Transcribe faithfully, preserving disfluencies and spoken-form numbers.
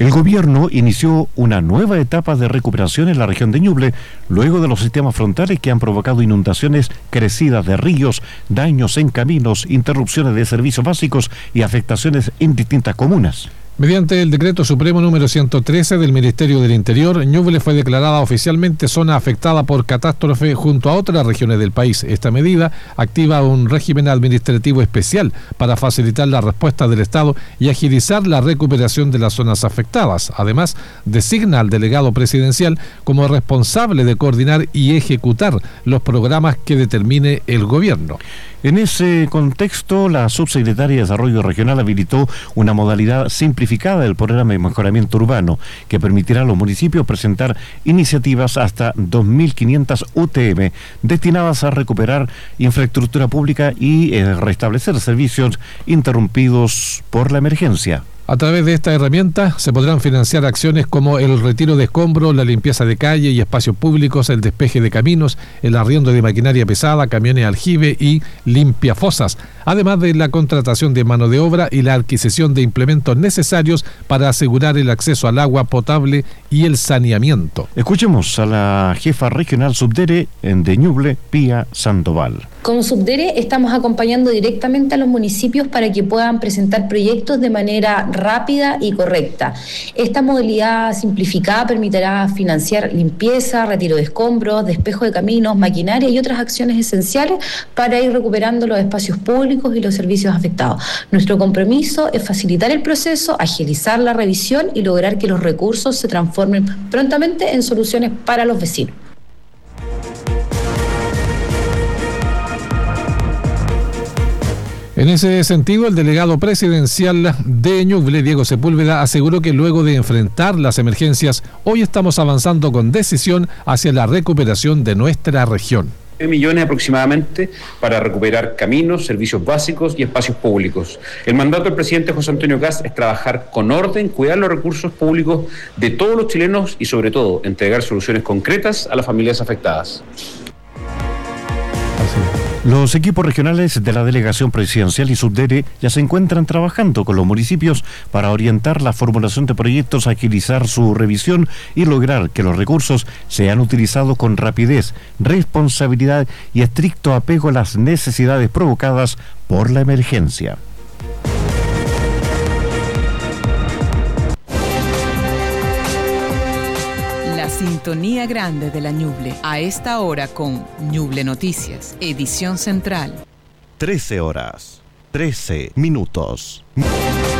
El gobierno inició una nueva etapa de recuperación en la región de Ñuble, luego de los sistemas frontales que han provocado inundaciones, crecidas de ríos, daños en caminos, interrupciones de servicios básicos y afectaciones en distintas comunas. Mediante el decreto supremo número ciento trece del Ministerio del Interior, Ñuble fue declarada oficialmente zona afectada por catástrofe junto a otras regiones del país. Esta medida activa un régimen administrativo especial para facilitar la respuesta del Estado y agilizar la recuperación de las zonas afectadas. Además, designa al delegado presidencial como responsable de coordinar y ejecutar los programas que determine el gobierno. En ese contexto, la subsecretaria de Desarrollo Regional habilitó una modalidad simplificada del programa de mejoramiento urbano que permitirá a los municipios presentar iniciativas hasta dos mil quinientas U T M destinadas a recuperar infraestructura pública y eh, restablecer servicios interrumpidos por la emergencia. A través de esta herramienta se podrán financiar acciones como el retiro de escombros, la limpieza de calle y espacios públicos, el despeje de caminos, el arriendo de maquinaria pesada, camiones aljibe y limpiafosas, además de la contratación de mano de obra y la adquisición de implementos necesarios para asegurar el acceso al agua potable y el saneamiento. Escuchemos a la jefa regional subdere de Ñuble, Pía Sandoval. Como subdere estamos acompañando directamente a los municipios para que puedan presentar proyectos de manera rápida y correcta. Esta modalidad simplificada permitirá financiar limpieza, retiro de escombros, despejo de caminos, maquinaria y otras acciones esenciales para ir recuperando los espacios públicos y los servicios afectados. Nuestro compromiso es facilitar el proceso, agilizar la revisión y lograr que los recursos se transformen prontamente en soluciones para los vecinos. En ese sentido, el delegado presidencial de Ñuble, Diego Sepúlveda, aseguró que luego de enfrentar las emergencias, hoy estamos avanzando con decisión hacia la recuperación de nuestra región. Millones aproximadamente para recuperar caminos, servicios básicos y espacios públicos. El mandato del presidente José Antonio Kast es trabajar con orden, cuidar los recursos públicos de todos los chilenos y sobre todo entregar soluciones concretas a las familias afectadas. Los equipos regionales de la Delegación Presidencial y Subdere ya se encuentran trabajando con los municipios para orientar la formulación de proyectos, agilizar su revisión y lograr que los recursos sean utilizados con rapidez, responsabilidad y estricto apego a las necesidades provocadas por la emergencia. Sintonía grande de la Ñuble, a esta hora con Ñuble Noticias, edición central. trece horas, trece minutos.